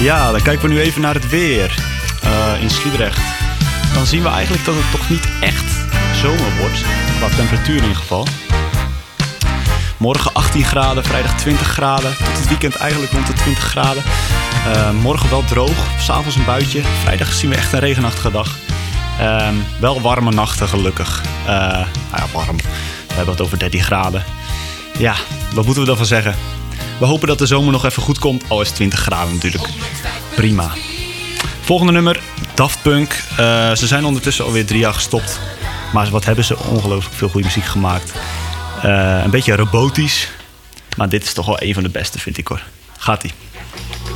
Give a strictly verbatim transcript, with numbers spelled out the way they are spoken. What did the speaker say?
Ja, dan kijken we nu even naar het weer uh, in Sliedrecht. Dan zien we eigenlijk dat het toch niet echt zomer wordt, qua temperatuur in ieder geval. Morgen achttien graden, vrijdag twintig graden. Tot het weekend eigenlijk rond de twintig graden. Uh, morgen wel droog, 's avonds een buitje. Vrijdag zien we echt een regenachtige dag. Uh, wel warme nachten gelukkig. Uh, nou ja, warm. We hebben het over dertien graden. Ja, wat moeten we daarvan zeggen? We hopen dat de zomer nog even goed komt. Al is twintig graden natuurlijk. Prima. Volgende nummer, Daft Punk. Uh, ze zijn ondertussen alweer drie jaar gestopt. Maar wat hebben ze ongelooflijk veel goede muziek gemaakt. Uh, een beetje robotisch. Maar dit is toch wel een van de beste, vind ik hoor. Gaat-ie.